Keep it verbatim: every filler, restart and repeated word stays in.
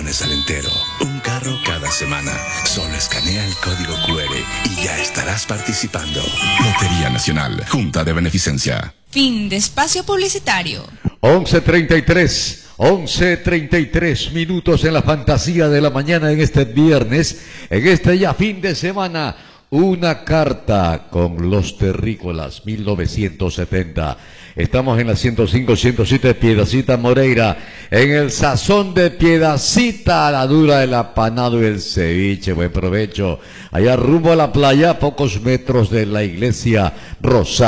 millones al entero. Un carro cada semana. Solo escanea el código cu erre y ya estarás participando. Lotería Nacional, Junta de Beneficencia. Fin de espacio publicitario. once treinta y tres, once treinta y tres minutos en la fantasía de la mañana en este viernes, en este ya fin de semana. Una carta con los terrícolas, mil novecientos setenta. Estamos en la ciento cinco, ciento siete, Piedacita Moreira, en el sazón de Piedacita, la dura, el apanado y el ceviche. Buen provecho. Allá rumbo a la playa, a pocos metros de la iglesia Rosario.